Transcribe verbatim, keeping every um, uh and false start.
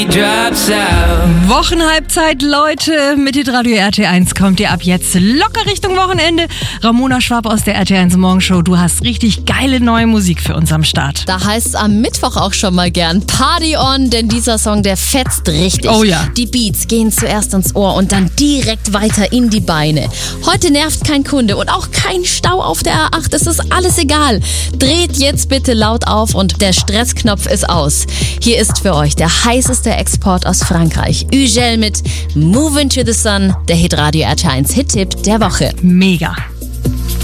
Wochenhalbzeit, Leute, mit Hitradio R T eins kommt ihr ab jetzt locker Richtung Wochenende. Ramona Schwab aus der R T eins Morgenshow, du hast richtig geile neue Musik für uns am Start. Da heißt es am Mittwoch auch schon mal gern Party on, denn dieser Song, der fetzt richtig. Oh ja. Die Beats gehen zuerst ins Ohr und dann direkt weiter in die Beine. Heute nervt kein Kunde und auch kein Stau auf der A acht, es ist alles egal. Dreht jetzt bitte laut auf und der Stressknopf ist aus. Hier ist für euch der heißeste Export aus Frankreich. Ugel mit Move Into the Sun, der Hitradio R T eins Hit-Tipp der Woche. Mega.